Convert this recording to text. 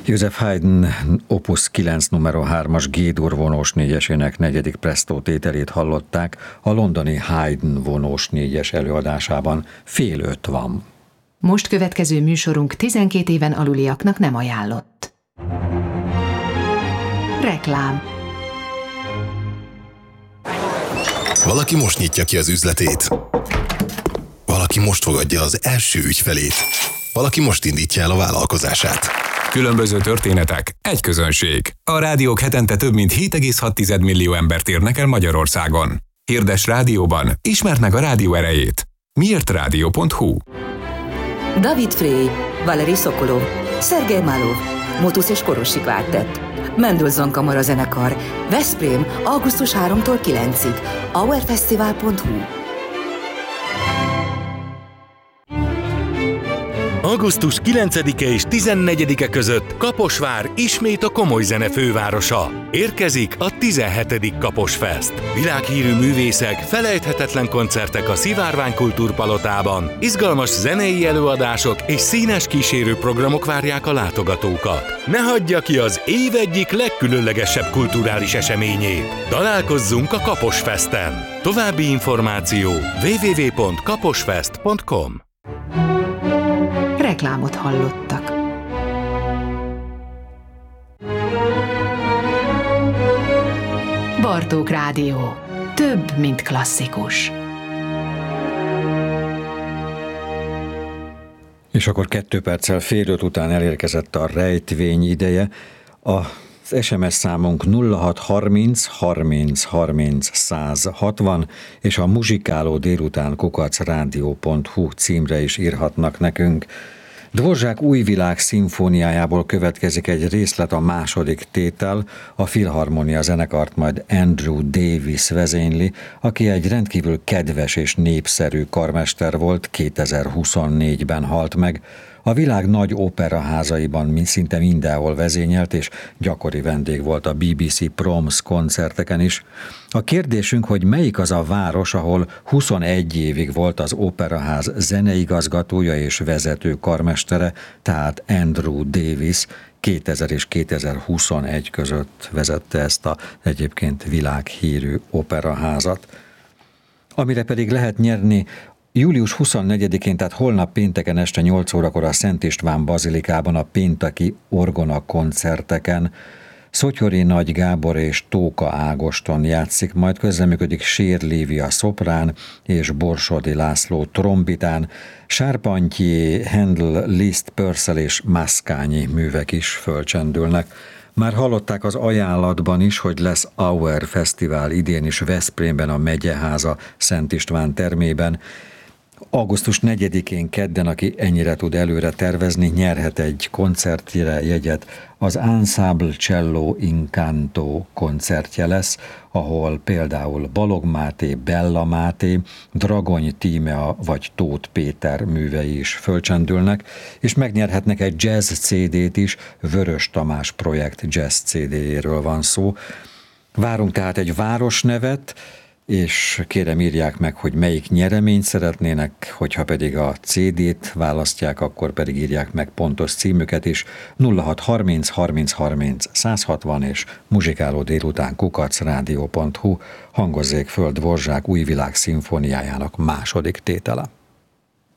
Joseph Haydn Opus 9 numero 3-as G-dur vonós négyesének 4. Presto tételét hallották a londoni Haydn vonós négyes előadásában. 4:30 van. Most következő műsorunk 12 éven aluliaknak nem ajánlott. Reklám. Valaki most nyitja ki az üzletét. Valaki most fogadja az első ügyfelét. Valaki most indítja el a vállalkozását. Különböző történetek, egy közönség. A rádiók hetente több mint 7,6 millió embert érnek el Magyarországon. Hirdess rádióban, ismerd meg a rádió erejét. miértradio.hu. David Frey, Valeri Sokolov, Szergej Malov, Motus és Korosi Kvártett, Mendelssohn Kamarazenekar, Veszprém, augusztus 3-tól 9-ig, hourfestival.hu. Augusztus 9-e és 14-e között Kaposvár ismét a komoly zene fővárosa. Érkezik a 17. Kaposfest. Világhírű művészek, felejthetetlen koncertek a Szivárvány Kultúrpalotában, izgalmas zenei előadások és színes kísérőprogramok várják a látogatókat. Ne hagyja ki az év egyik legkülönlegesebb kulturális eseményét. Találkozzunk a Kaposfesten. További információ www.kaposfest.com. Reklámot hallottak. Bartók Rádió. Több, mint klasszikus. És akkor 2 perccel 4:05 után elérkezett a rejtvény ideje. Az SMS számunk 0630 30 30 160, és a muzsikáló délután @rádió.hu címre is írhatnak nekünk. Dvorzsák Új világ szimfóniájából következik egy részlet, a második tétel. A Filharmonia zenekart majd Andrew Davis vezényli, aki egy rendkívül kedves és népszerű karmester volt, 2024-ben halt meg. A világ nagy operaházaiban szinte mindenhol vezényelt, és gyakori vendég volt a BBC Proms koncerteken is. A kérdésünk, hogy melyik az a város, ahol 21 évig volt az operaház zeneigazgatója és vezető karmestere, tehát Andrew Davis 2000 és 2021 között vezette ezt a egyébként világhírű operaházat. Amire pedig lehet nyerni július 24-én, tehát holnap pénteken este 8 órakor a Szent István Bazilikában a pénteki orgona koncerteken Szotyori Nagy Gábor és Tóka Ágoston játszik, majd közreműködik Sér Lívia szoprán és Borsodi László trombitán, Charpentier, Handel, Liszt, Purcell és Mascagni művek is fölcsendülnek. Már hallották az ajánlatban is, hogy lesz Hour Fesztivál idén is Veszprémben, a Megyeháza Szent István termében. Augusztus 4-én kedden, aki ennyire tud előre tervezni, nyerhet egy koncertjére jegyet. Az Ensemble Cello Incanto koncertje lesz, ahol például Balogh Máté, Bella Máté, Dragony Tímea vagy Tóth Péter művei is fölcsendülnek, és megnyerhetnek egy jazz CD-t is, Vörös Tamás projekt jazz CD-jéről van szó. Várunk tehát egy városnevet, és kérem írják meg, hogy melyik nyereményt szeretnének, hogyha pedig a CD-t választják, akkor pedig írják meg pontos címüket is, 0630 30 30 160 és muzsikáló délután @rádió.hu. Hangozzék föl Dvorzsák Új világ szimfóniájának második tétele.